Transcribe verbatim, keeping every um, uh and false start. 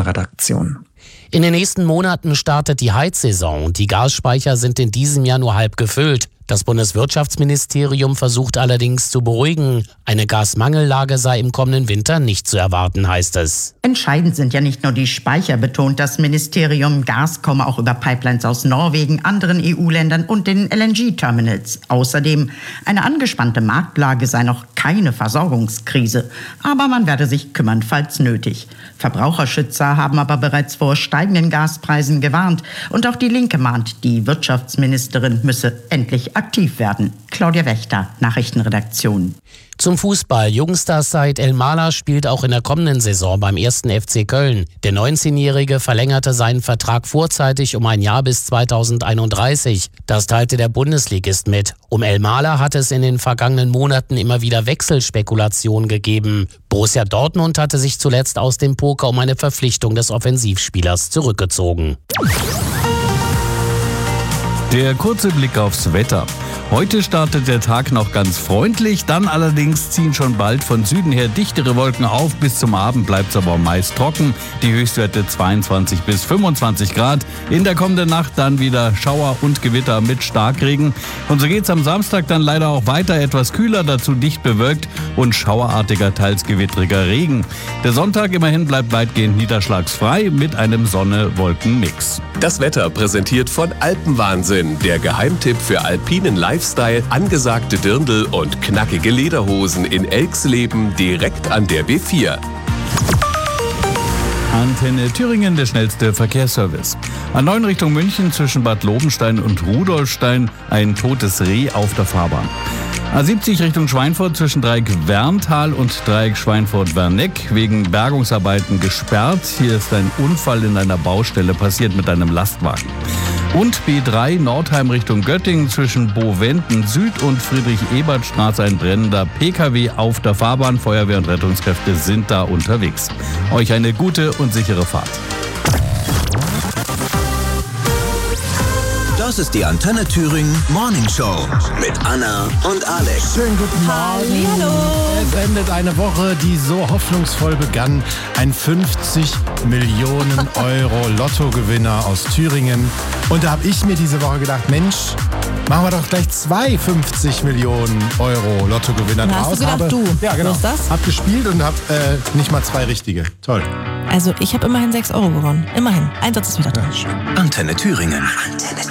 Nachrichtenredaktion. In den nächsten Monaten startet die Heizsaison und die Gasspeicher sind in diesem Jahr nur halb gefüllt. Das Bundeswirtschaftsministerium versucht allerdings zu beruhigen. Eine Gasmangellage sei im kommenden Winter nicht zu erwarten, heißt es. Entscheidend sind ja nicht nur die Speicher, betont das Ministerium. Gas komme auch über Pipelines aus Norwegen, anderen E U-Ländern und den L N G-Terminals. Außerdem, eine angespannte Marktlage sei noch keine Versorgungskrise. Aber man werde sich kümmern, falls nötig. Verbraucherschützer haben aber bereits vor steigenden Gaspreisen gewarnt. Und auch die Linke mahnt, die Wirtschaftsministerin müsse endlich aktiv werden. Claudia Wächter, Nachrichtenredaktion. Zum Fußball. Jungstar El-Mala spielt auch in der kommenden Saison beim ersten F C Köln. Der neunzehnjährige verlängerte seinen Vertrag vorzeitig um ein Jahr bis zweitausendeinunddreißig. Das teilte der Bundesligist mit. Um El-Mala hat es in den vergangenen Monaten immer wieder Wechselspekulationen gegeben. Borussia Dortmund hatte sich zuletzt aus dem Poker um eine Verpflichtung des Offensivspielers zurückgezogen. Der kurze Blick aufs Wetter. Heute startet der Tag noch ganz freundlich, dann allerdings ziehen schon bald von Süden her dichtere Wolken auf. Bis zum Abend bleibt es aber meist trocken. Die Höchstwerte zweiundzwanzig bis fünfundzwanzig Grad. In der kommenden Nacht dann wieder Schauer und Gewitter mit Starkregen. Und so geht's am Samstag dann leider auch weiter, etwas kühler, dazu dicht bewölkt und schauerartiger, teils gewittriger Regen. Der Sonntag immerhin bleibt weitgehend niederschlagsfrei mit einem Sonne-Wolken-Mix. Das Wetter präsentiert von Alpenwahnsinn, der Geheimtipp für alpinen Lifestyle, angesagte Dirndl und knackige Lederhosen in Elxleben direkt an der B vier. Antenne Thüringen, der schnellste Verkehrsservice. A neun Richtung München zwischen Bad Lobenstein und Rudolfstein ein totes Reh auf der Fahrbahn. A siebzig Richtung Schweinfurt zwischen Dreieck Werntal und Dreieck Schweinfurt-Werneck wegen Bergungsarbeiten gesperrt. Hier ist ein Unfall in einer Baustelle passiert mit einem Lastwagen. Und B drei Nordheim Richtung Göttingen zwischen Bovenden Süd und Friedrich-Ebert-Straße ein brennender P K W auf der Fahrbahn. Feuerwehr und Rettungskräfte sind da unterwegs. Euch eine gute und sichere Fahrt. Das ist die Antenne Thüringen Morning Show mit Anna und Alex. Schönen guten Morgen. Hallo. Es endet eine Woche, die so hoffnungsvoll begann. Ein fünfzig Millionen Euro Lottogewinner aus Thüringen. Und da habe ich mir diese Woche gedacht, Mensch, machen wir doch gleich zwei fünfzig Millionen Euro Lottogewinner Na, draus. hast du gedacht, habe, du? Ja, genau. Was ist das? Hab gespielt und hab äh, nicht mal zwei richtige. Toll. Also ich habe immerhin sechs Euro gewonnen. Immerhin. Ein Satz ist wieder drin. Antenne Thüringen. Antenne